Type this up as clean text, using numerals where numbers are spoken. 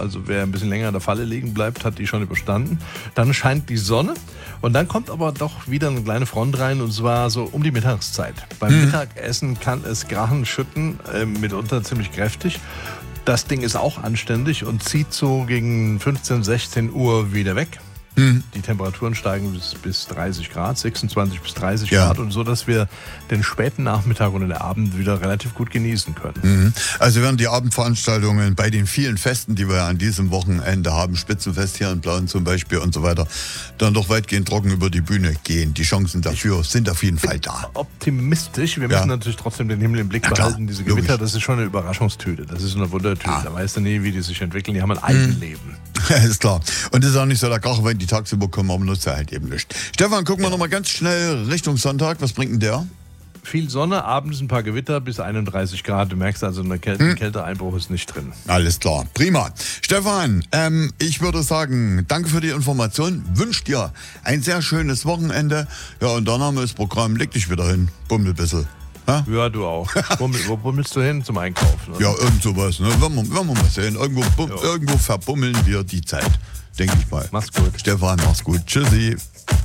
Also wer ein bisschen länger in der Falle liegen bleibt, hat die schon überstanden. Dann scheint die Sonne und dann kommt aber doch wieder eine kleine Front rein und zwar so um die Mittagszeit. Beim Mittagessen kann es Grachen schütten, mitunter ziemlich kräftig. Das Ding ist auch anständig und zieht so gegen 15, 16 Uhr wieder weg. Die Temperaturen steigen bis 30 Grad, 26 bis 30 Grad und so, dass wir den späten Nachmittag und den Abend wieder relativ gut genießen können. Also werden die Abendveranstaltungen bei den vielen Festen, die wir ja an diesem Wochenende haben, Spitzenfest hier in Plauen zum Beispiel und so weiter, dann doch weitgehend trocken über die Bühne gehen. Die Chancen dafür sind auf jeden Fall da. Optimistisch. Wir müssen natürlich trotzdem den Himmel im Blick behalten. Diese Gewitter, das ist schon eine Überraschungstüte. Das ist eine Wundertüte. Da weißt du nie, wie die sich entwickeln. Die haben ein Eigenleben. Ist klar. Und das ist auch nicht so der Krach, wenn die tagsüber kommen, aber nutzt er halt eben nicht. Stefan, gucken wir nochmal ganz schnell Richtung Sonntag. Was bringt denn der? Viel Sonne, abends ein paar Gewitter bis 31 Grad. Du merkst also, ein Kälteeinbruch ist nicht drin. Alles klar, prima. Stefan, ich würde sagen, danke für die Information. Wünsch dir ein sehr schönes Wochenende. Ja, und dann haben wir das Programm. Leg dich wieder hin. Bummel ein bisschen. Ja, du auch. Wo bummelst du hin zum Einkaufen? Oder? Ja, irgend sowas. Ne? Wenn wir mal sehen. Irgendwo verbummeln wir die Zeit, denke ich mal. Mach's gut. Stefan, mach's gut. Tschüssi.